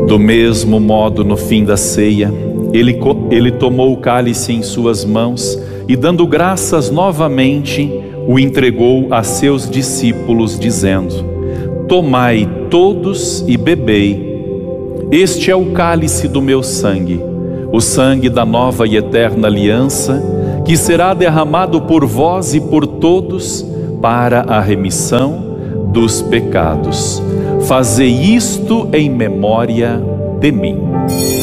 Do mesmo modo, no fim da ceia, ele tomou o cálice em suas mãos e, dando graças novamente, o entregou a seus discípulos, dizendo: tomai todos e bebei. Este é o cálice do meu sangue, o sangue da nova e eterna aliança, que será derramado por vós e por todos para a remissão dos pecados. Fazei isto em memória de mim.